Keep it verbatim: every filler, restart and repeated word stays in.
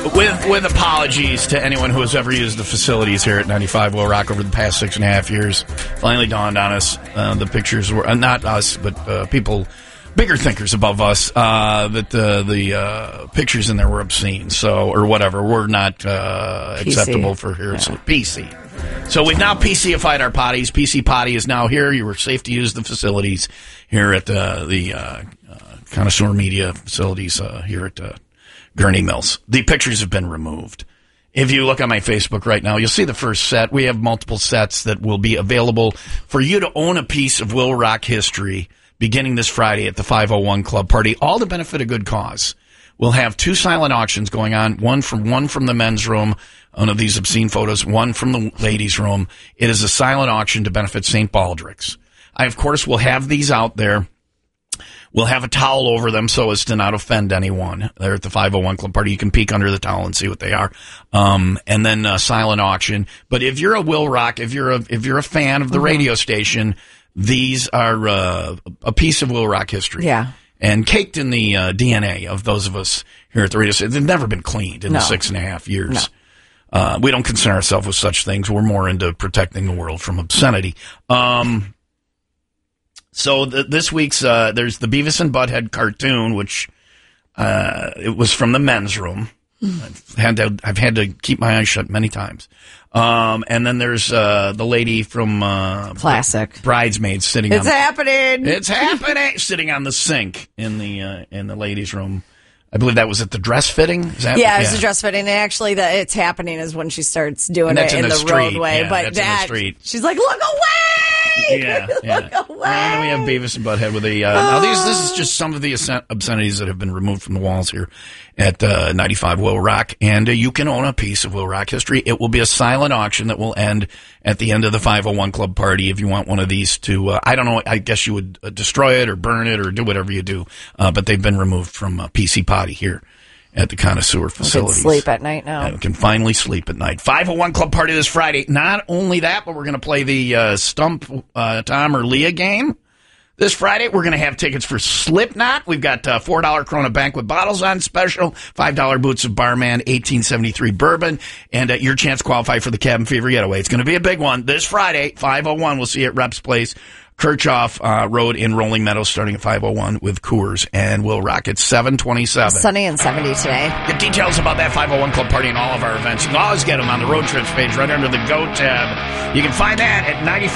With with apologies to anyone who has ever used the facilities here at ninety-five Will Rock over the past six and a half years, finally dawned on us. Uh, the pictures were uh, not us, but uh, people, bigger thinkers above us. Uh, that uh, the uh, pictures in there were obscene, so or whatever, were not uh, acceptable for here. Yeah. So P C. So we've now P C-ified our potties. P C Potty is now here. You were safe to use the facilities here at uh, the uh, uh, Connoisseur Media facilities uh, here at. Uh, Gurney Mills. The pictures have been removed. If you look on my Facebook right now, you'll see the first set. We have multiple sets that will be available for you to own a piece of Will Rock history beginning this Friday at the five oh one Club Party, all to benefit a good cause. We'll have two silent auctions going on, one from one from the men's room, one of these obscene photos, one from the ladies' room. It is a silent auction to benefit Saint Baldrick's. I, of course, will have these out there. We'll have a towel over them so as to not offend anyone. They're at the five oh one Club Party. You can peek under the towel and see what they are. Um, and then a silent auction. But if you're a Will Rock, if you're a, if you're a fan of the mm-hmm. radio station, these are uh, a piece of Will Rock history. Yeah. And caked in the uh, D N A of those of us here at the radio station. They've never been cleaned in no. the six and a half years. No. Uh, we don't concern ourselves with such things. We're more into protecting the world from obscenity. Um... So the, this week's, uh, there's the Beavis and Butthead cartoon, which, uh, it was from the men's room. Mm. I've had to, I've had to keep my eyes shut many times. Um, and then there's, uh, the lady from, uh, Classic Bridesmaids sitting it's on. happening. It's happening. Sitting on the sink in the, uh, in the ladies' room. I believe that was at the dress fitting. Is that, yeah, it was yeah. the dress fitting. And actually, the it's happening is when she starts doing it in, in the, the roadway. Yeah, but that, she's like, look away! Yeah, yeah. Look away! And we have Beavis and Butthead with the. Uh, oh. Now, these this is just some of the obscenities that have been removed from the walls here at uh, ninety-five Will Rock, and uh, you can own a piece of Will Rock history. It will be a silent auction that will end at the end of the five oh one Club Party. If you want one of these to, uh, I don't know, I guess you would uh, destroy it or burn it or do whatever you do, uh, but they've been removed from uh, P C Potty here at the Connoisseur facilities. We can sleep at night now. And we can finally sleep at night. five oh one Club Party this Friday. Not only that, but we're going to play the uh, Stump uh, Tom or Leah game this Friday. We're going to have tickets for Slipknot. We've got uh, four dollar Corona Banquet bottles on special, five dollar Boots of Barman, eighteen seventy-three bourbon, and uh, your chance to qualify for the Cabin Fever Getaway. It's going to be a big one this Friday, five oh one. We'll see you at Rep's Place, Kirchhoff uh, Road in Rolling Meadows, starting at five oh one with Coors, and Will Rock at seven twenty-seven. Sunny and seventy today. Get details about that five oh one Club Party and all of our events. You can always get them on the road trips page right under the Go tab. You can find that at ninety-five